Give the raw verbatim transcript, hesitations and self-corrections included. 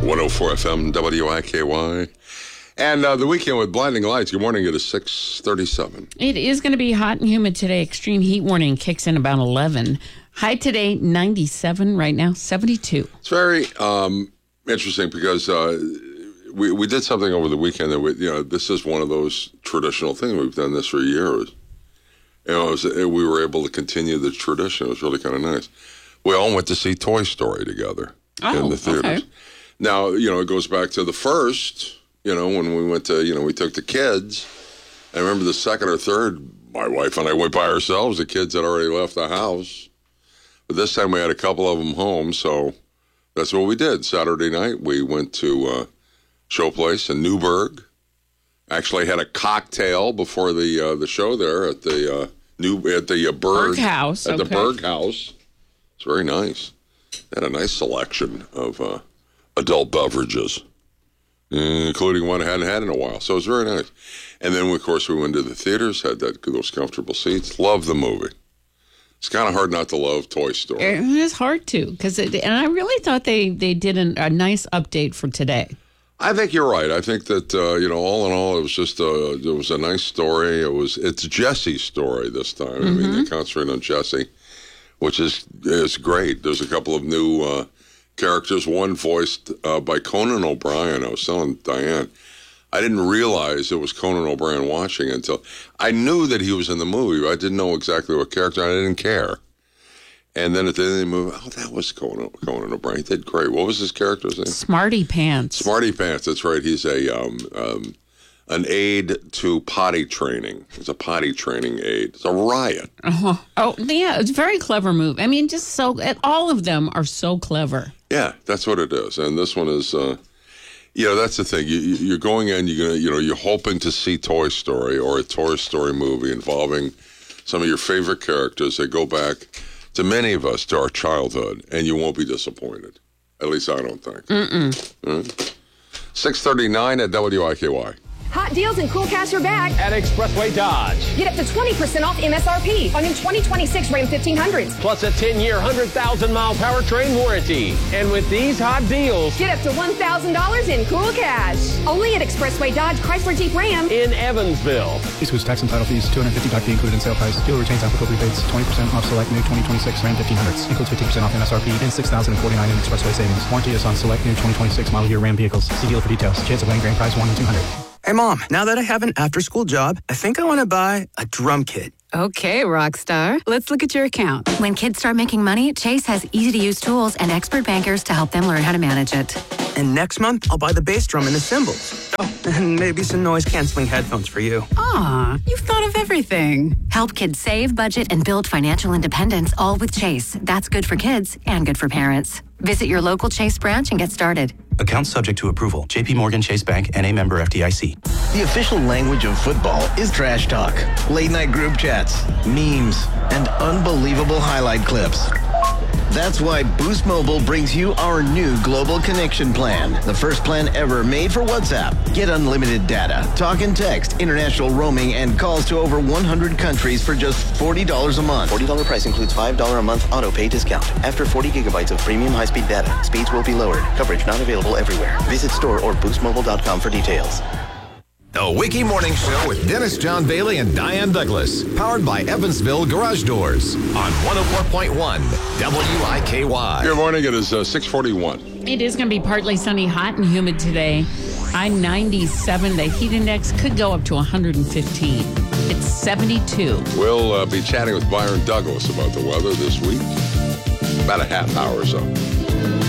one oh four F M, W I K Y. And uh, the weekend with blinding lights. Good morning. It is six thirty-seven. It is going to be hot and humid today. Extreme heat warning kicks in about eleven. High today, ninety-seven. Right now, seventy-two. It's very um, interesting because uh, we we did something over the weekend that we, you know, this is one of those traditional things. We've done this for years. You know, it was, it, we were able to continue the tradition. It was really kind of nice. We all went to see Toy Story together oh, in the theaters. Okay. Now, you know, it goes back to the first, you know, when we went to, you know, we took the kids. I remember the second or third, my wife and I went by ourselves. The kids had already left the house. But this time we had a couple of them home, so that's what we did. Saturday night, we went to uh, Showplace in Newburgh. Actually had a cocktail before the uh, the show there at the uh, new at the uh, Berg, Berg House. At okay. the Berg House. It's very nice. They had a nice selection of uh, adult beverages, including one I hadn't had in a while. So it was very nice. And then, of course, we went to the theaters, had that those comfortable seats. Loved the movie. It's kind of hard not to love Toy Story. It is hard to, because and I really thought they they did an, a nice update for today. I think you're right. I think that uh, you know, all in all, it was just a it was a nice story. It was it's Jesse's story this time. Mm-hmm. I mean, they concentrate on Jesse, which is is great. There's a couple of new uh, characters. One voiced uh, by Conan O'Brien. I was telling Diane, I didn't realize it was Conan O'Brien watching until I knew that he was in the movie, but I didn't know exactly what character. I didn't care. And then at the end of the movie, oh, that was Conan, Conan O'Brien. He did great. What was his character's name? Smarty Pants. Smarty Pants, that's right. He's a um, um, an aide to potty training. He's a potty training aide. It's a riot. Uh-huh. Oh, yeah, it's a very clever move. I mean, just so, all of them are so clever. Yeah, that's what it is. And this one is... Uh, You know, that's the thing. You, you're going in, you're gonna, you know, you're hoping to see Toy Story or a Toy Story movie involving some of your favorite characters that go back to many of us to our childhood, and you won't be disappointed. At least I don't think. Mm-mm. Right? six thirty-nine at W I K Y. Hot deals and cool cash are back at Expressway Dodge. Get up to twenty percent off M S R P on new twenty twenty-six Ram fifteen hundreds. Plus a ten-year, one hundred thousand mile powertrain warranty. And with these hot deals, get up to one thousand dollars in cool cash. Only at Expressway Dodge Chrysler Jeep Ram in Evansville. Excludes tax and title fees. two hundred fifty dollars fee included in sale price. Dealer retains applicable rebates. twenty percent off select new twenty twenty-six Ram fifteen hundreds. Includes fifteen percent off M S R P and six thousand forty-nine dollars in Expressway savings. Warranty is on select new twenty twenty-six model year Ram vehicles. See dealer for details. Chance of winning grand prize one in two hundred. Hey, Mom, now that I have an after-school job, I think I want to buy a drum kit. Okay, Rockstar. Let's look at your account. When kids start making money, Chase has easy-to-use tools and expert bankers to help them learn how to manage it. And next month, I'll buy the bass drum and the cymbals. Oh, and maybe some noise-canceling headphones for you. Aw, you've thought of everything. Help kids save, budget, and build financial independence, all with Chase. That's good for kids and good for parents. Visit your local Chase branch and get started. Account subject to approval. J P Morgan Chase Bank, N A member F D I C. The official language of football is trash talk, late night group chats, memes, and unbelievable highlight clips. That's why Boost Mobile brings you our new Global Connection Plan, the first plan ever made for WhatsApp. Get unlimited data, talk and text, international roaming, and calls to over one hundred countries for just forty dollars a month. forty dollars price includes five dollars a month auto pay discount. After forty gigabytes of premium high-speed data, speeds will be lowered. Coverage not available everywhere. Visit store or boost mobile dot com for details. The Wiki Morning Show with Dennis John Bailey and Diane Douglas. Powered by Evansville Garage Doors on one oh four point one W I K Y. Good morning. It is uh, six forty-one. It is going to be partly sunny, hot, and humid today. High ninety-seven. The heat index could go up to one hundred fifteen. It's seventy-two. We'll uh, be chatting with Byron Douglas about the weather this week. About a half hour or so.